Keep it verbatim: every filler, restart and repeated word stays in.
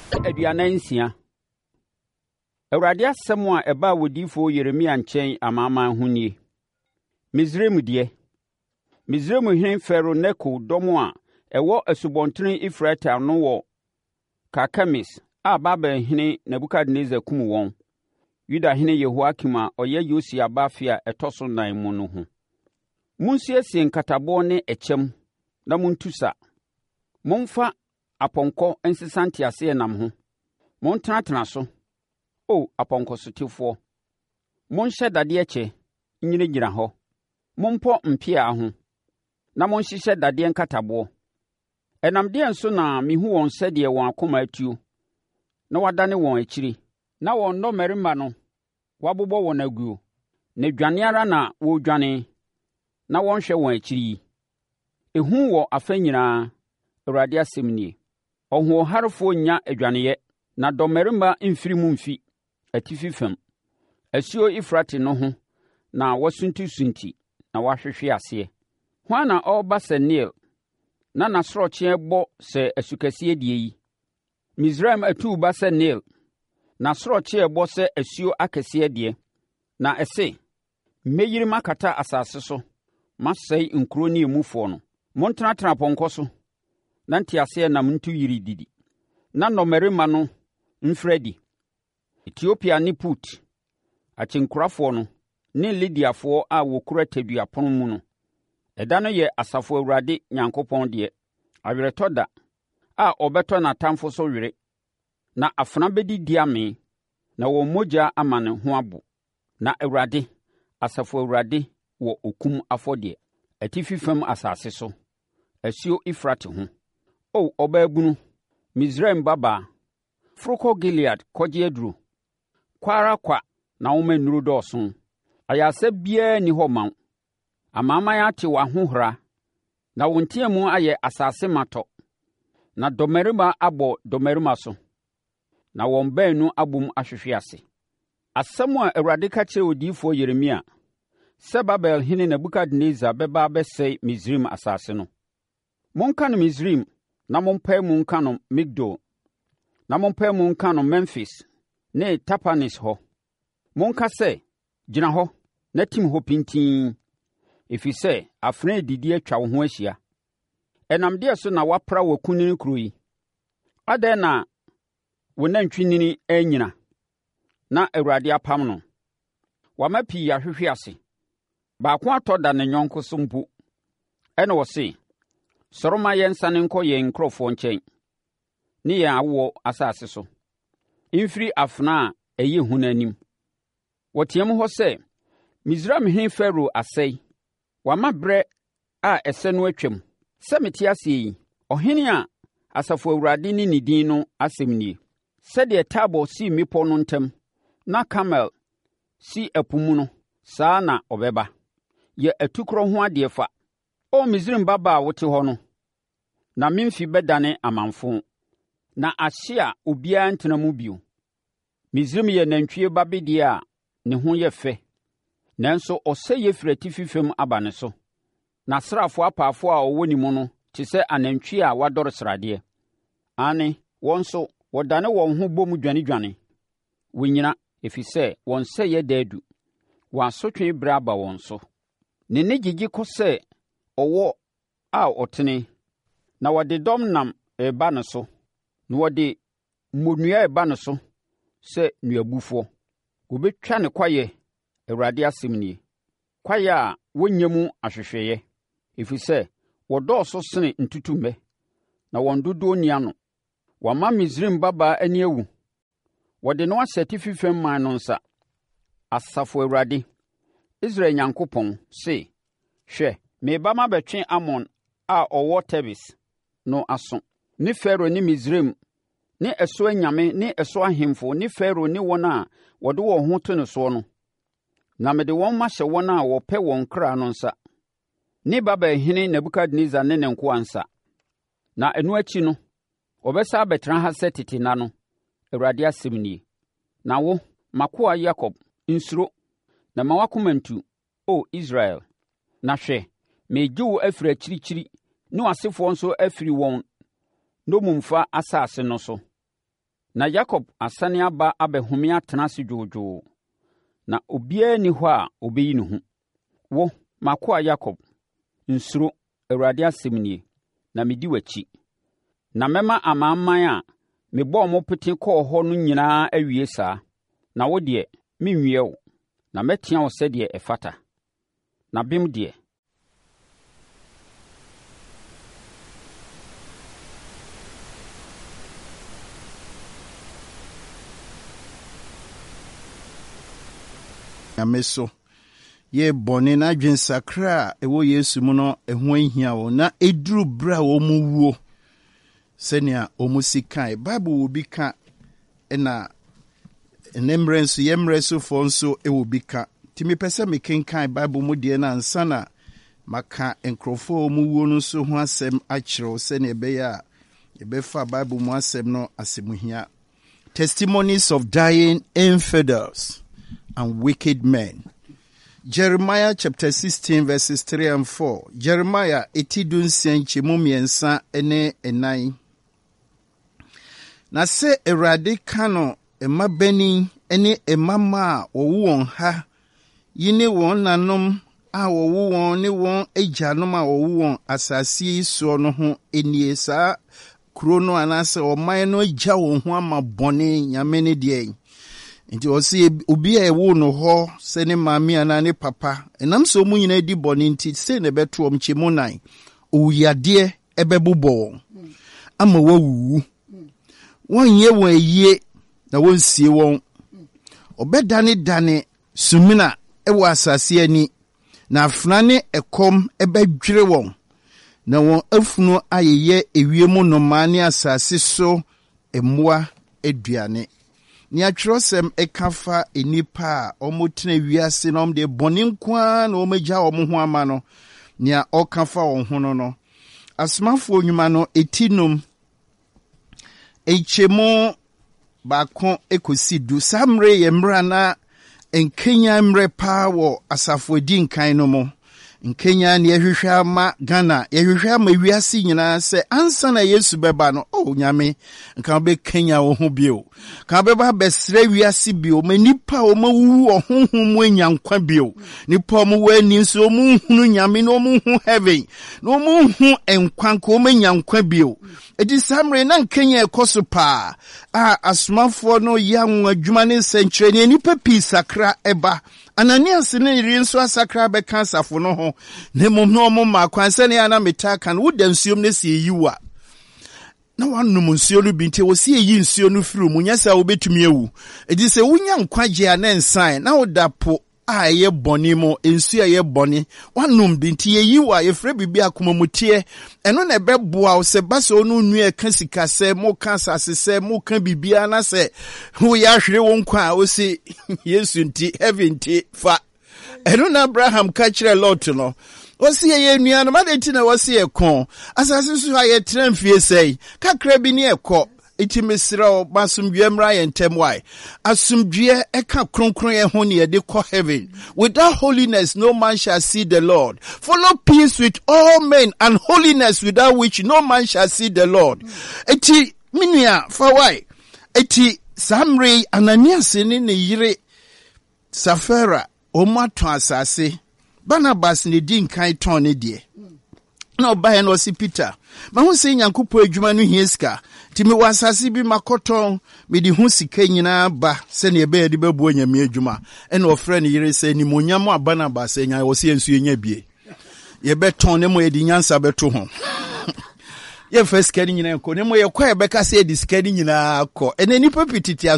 aduanan nsia. Awurade asɛm a ɛbaa wodifo Yeremia nkyɛn amaaman ho nie. Misraim deɛ. Misraim hene Faro Neko dɔm a ɛwɔ asubɔntene Efrata no wɔ Karkemis a Babel hene Nebukadnezar kum wɔn. Yuda hene Yehoakim a ɔyɛ Yosia bafe a ɛtɔ so nan mu no ho. Monsiesie nkataboɔ ne ɛkyɛm na muntu sa. Momfa apɔnkɔ nsesa nteaseɛnam ho. Montenatena so, o apɔnkɔsotefoɔ. Monhyɛ dadeɛ kyɛ, nyinagyina hɔ. Mompɔ mpea ho, na monhyehyɛ dadeɛ nkataboɔ. Ɛnam deɛ nso na mihu wɔn sɛdeɛ wɔn akoma atuo, na wadane wɔn akyiri, na wɔn nnɔmmarima no wabobɔ wɔn aguo, na dwane ara na wɔredwane, na wɔnhwɛ wɔn akyiri yi. Ehu wɔ afa nyinaa, Awurade asɛm nie. Ɔhoɔharefoɔ nya adwaneɛ, na dɔmmarima mfiri mu mfi atifi fam. Asuo Efrate no ho na wasuntisunti na wahwehwe aseɛ. Hwan na ɔreba sɛ Nil, na n'asorɔkyeɛ bɔ sɛ asukɛseɛ die yi? Misraim atuu ba sɛ Nil, n'asorɔkyeɛ bɔ sɛ asuo akɛseɛ deɛ. Na ɛse, mɛyiri makata asase so, masɛe nkuro ne emufoɔ no. Montenatena apɔnkɔ so, na nteaseɛnam nto yiri didi, na nnɔmmarima no mfiri adi. Etiopia ne Put, akyenkorafoɔ no, ne Lidiafoɔ a wɔkura tadua mu no. Ɛda no yɛ Asafo Awurade Nyankopɔn deɛ, awerɛtɔ da a ɔbɛtɔ n'atamfo so were, na afena bɛdidi ame, na wɔn mogya ama ne ho abo. Na Awurade, Asafo Awurade, wɔ okum afɔdeɛ. Atifi fam asase so, asuo Efrate ho. O ɔbaabunu, Misraim babaa, foro kɔ Gilead kɔgye aduro. Kwa ara kwa na woma nnuro dɔɔso. Ayaresa biara nni hɔ ma wo. Amanaman ate w'ahohora, na wo nteamu ayɛ asase matɔ. Na dɔmmarima abɔ dɔmmarima so, na wɔn baanu abom ahwehwe ase. Asɛm a Awurade ka kyerɛ odiyifoɔ Yeremia sɛ Babel hene Nebukadnezar bɛba abɛsɛe Misraim asase no. Monka no Misraim, na mompae mu nka no Migdol, na mompae mu nka no Memphis ne Tapanis hɔ. Monka sɛ, gyina hɔ na tim hɔ pintiin, ɛfiri sɛ afena adidi atwa wo ho ahyia. Ɛnam deɛ so na wapra w'akunini kuro yi? Adɛn na wo nantwinini anyina, na Awurade apam no? Wama pii ahwehwe ase, baako atɔ da ne nyɔnko so mpo. Ɛna ɔse, sɔre ma yɛnsane nkɔ yɛn nkurɔfoɔ nkyɛn, ne yɛn awoɔ asase so, mfiri afena a ɛyɛ hu n'anim. Wɔteam hɔ sɛ, Misraim hene Faro asɛe, wama berɛ a ɛsɛ no atwam. Sɛ mete ase yi, ɔhene a Asafo Awurade ne ne din no asɛm nie. Sɛdeɛ Tabor si mmepɔ no ntam, na Karmel si ɛpo mu no, saa na ɔbɛba. Yɛ atukorɔ ho adeɛ fa. O Misraim baba a wote hɔ no, na memfi bɛdane amanfo, na ahye a obiara ntena mu bio. Misraim yɛ nantwie ba bedeɛ a ne ho yɛ fɛ, nanso ɔsɛe firi atifi fam aba ne so. N'asraafoɔ apaafoɔ a ɔwɔ ne mu no te sɛ anantwie a wadɔre sradeɛ. Ane, wɔn nso wɔdane wɔn ho bom dwanedwane. Wɔnyina, ɛfiri sɛ wɔn sɛeɛ da adu, wɔn asotwe berɛ aba wɔn so. Ne nne gyegye kɔ sɛ ɔwɔ a ɔtene, na wɔde dɔm nam ɛreba ne so, na wɔde mmonnua ɛreba ne so sɛ nnuabufoɔ. Wɔbɛtwa ne kwaeɛ, Awurade asɛm nie, kwaeɛ a wɔnnya mu ahwehwɛeɛ, ɛfiri sɛ wɔdɔɔso sene ntutummɛ, na wɔn dodoɔ nni ano. Wɔama Misraim babaa ani awu, wɔde no ahyɛ atifi fam man no nsa. Asafo Awurade, Israel Nyankopɔn, se, hwɛ, meba mabɛtwe Amon a ɔwɔ Tebes no aso, ne Faro ne Misraim, ne ɛso anyame ne ɛso ahemfo ne Faro ne wɔn a wɔde wɔn ho to ne soɔ no. Na mede wɔn mahyɛ wɔn a wɔpɛ wɔn kra no nsa, ne Babel hene Nebukadnezar ne ne nkoa nsa. Na ɛno akyi no, wɔbɛsa abɛtena ha sɛ tete nna no, Awurade asɛm nie. Na wo, m'akoa Yakob, nsuro, na ma w'akoma ntu, o Israel. Na hwɛ, megye wo afiri akyirikyiri, ne w'asefoɔ nso afiri wɔn nnommumfa asase no so. Na Jacob asane aba abɛhome atena ase dwoodwoo. Na obiara ni hɔ a obeyi ne ho. Wo, m'akoa Jacob, nsuro, Awurade asɛm nie, na medi w'akyi. Na mɛma amanaman a mebɔɔ mo pete kɔɔ hɔ no nyinaa awie saa. Na wo deɛ, menwie wo, na mɛtea wo sɛdeɛ ɛfata. Na bem deɛ. Ameso ye bone na dwen sakra ewo Yesu mu no eho ahia wo na eduru bra wo mu wuo senia o mu sikan Bible wo bi ka na enemre nso yemre so fo nso e wo bi ka timi pese me kenkan Bible mu de na ansa na maka enkrofo mu wuo no so ho asem akiro senia be ya e be fa Bible mu asem no asemuhia. Testimonies of dying infidels and wicked men. Jeremiah chapter sixteen verses three and four. Jeremiah etidun senchi mumiensa ene enai. Na se Awurade kano ema beni ene emama owu won ha yine won nanom a owu won ne won agyanom a owu won asase so no ho enie saa kuro no anase oman no agya won ho ama bone nyame ne de. Nti osi obi a ewo no ho se ne maami ana ne papa enam so mu nyina di boni nti se ne beto om chemu nan owuyade ebebubo ama wawu wonye won ayie na wonsie won obedane dane sumina ewo asase ani na afna ne ekom ebedwire won na won afunu ayeye ewiemu no mane asase so emmoa eduane. Ni atwerosem ekafa enipa a omotena wiase na omde bone kwa na omagya omo ho ama no ni a okafa won ho no no asmafo onwuma no etinum echemo bakon ekosidu samre ye mra na enkenya mre pa wo asafo di nkan no mo nkenya ne yehwehwe ama Ghana yehwehwe ama wiase nyina se ansa na Yesu beba no o nyame nka be Kenya wo ho bio ka beba besre wiase bio manipa o mawu ohunhun mu enyankwa bio nipa mo wani nso o mu hunu nyame no mu hu heaven no mu hu enkwan ko menyankwa bio edi samre na Kenya ekoso pa a asmafo no yan adwuma ne senkyere ne nipa pi sakra eba Ananias ne rinso asakra be kansafo no ho ne mom no mo ma kwanse ne ana metaka no wodansuom ne se yiwa na wanum nsuo no binti wo se yi nsuo no firi mu nyasa wo betumi ewu edi se wunya nkwaje ana nsan na wodapo a ye boni mo nsuo ye boni wanum binti ye yiwa ye fre bibi akomamutie eno na beboa wo se basa onu nu e ka sika se mo ka sase se mo ka bibia na se wo ya hwere wo nkwa wo se Yesu nti heaven nti fa eno na Abraham ka kire Lot no wasi ye nua no made nti na wasi ye kon asase so ha ye tramfie sei kakra bi ne ekọ iti mesra basumdwe mra ye ntemwai asumdwe eka kronkron ye ho ne ye de ko heaven. Without holiness no man shall see the Lord. Follow peace with all men and holiness without which no man shall see the Lord. Eti minua for why eti Samre Ananias ne ne yire Safira omato asase Barnabas ne di nkan ton ne de na obaye no si Peter ma hu se Nyankopɔ adwuma no hieska timi wasase bi makoton me di hu sika nyina ba se ne ebe de babu anyame adwuma e na ofre ne yire se ni monyam a Barnabas nya wo se ensu enya bie ye beton ne mo ye di nyansa beto ho ye first sika nyina ko ne mo ye kwa ye beka se di sika nyina ko ene ni papititi